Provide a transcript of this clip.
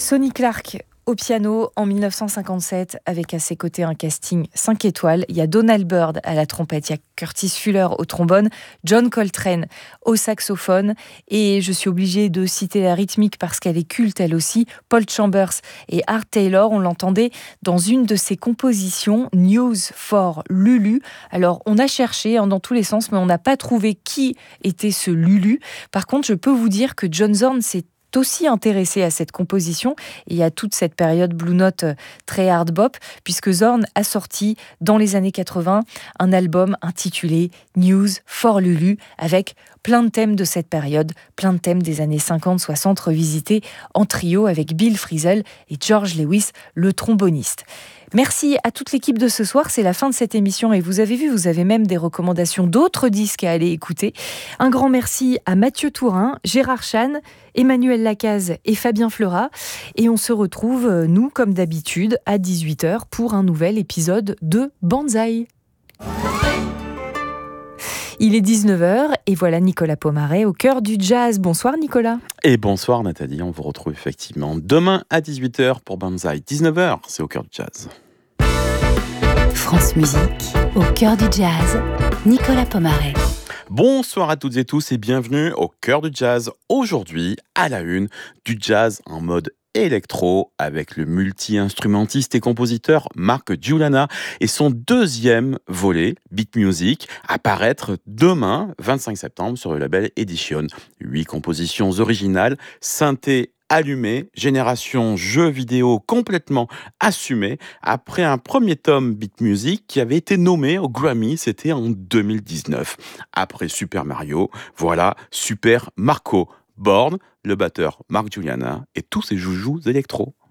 Sonny Clark au piano en 1957 avec à ses côtés un casting 5 étoiles. Il y a Donald Byrd à la trompette, il y a Curtis Fuller au trombone, John Coltrane au saxophone et je suis obligée de citer la rythmique parce qu'elle est culte elle aussi, Paul Chambers et Art Taylor. On l'entendait dans une de ses compositions, News for Lulu. Alors on a cherché dans tous les sens mais on n'a pas trouvé qui était ce Lulu. Par contre je peux vous dire que John Zorn s'est aussi intéressé à cette composition et à toute cette période Blue Note très hard bop, puisque Zorn a sorti dans les années 80 un album intitulé News for Lulu avec plein de thèmes de cette période, plein de thèmes des années 50-60 revisités en trio avec Bill Frisell et George Lewis, le tromboniste. Merci à toute l'équipe de ce soir, c'est la fin de cette émission et vous avez vu, vous avez même des recommandations d'autres disques à aller écouter. Un grand merci à Mathieu Tourin, Gérard Chan, Emmanuel Lacaze et Fabien Fleurat. Et on se retrouve, nous, comme d'habitude, à 18h pour un nouvel épisode de Banzai. Il est 19h et voilà Nicolas Pomaret au cœur du jazz. Bonsoir Nicolas. Et bonsoir Nathalie, on vous retrouve effectivement demain à 18h pour Banzai. 19h, c'est au cœur du jazz. France Musique, au cœur du jazz, Nicolas Pomaret. Bonsoir à toutes et tous et bienvenue au cœur du jazz. Aujourd'hui, à la une, du jazz en mode électro avec le multi-instrumentiste et compositeur Mark Giuliana et son deuxième volet, Beat Music, à paraître demain, 25 septembre, sur le label Edition. 8 compositions originales, synthé allumé, génération jeux vidéo complètement assumée, après un premier tome Beat Music qui avait été nommé au Grammy, c'était en 2019. Après Super Mario, voilà Super Marco Born, le batteur Mark Giuliana et tous ses joujoux électro.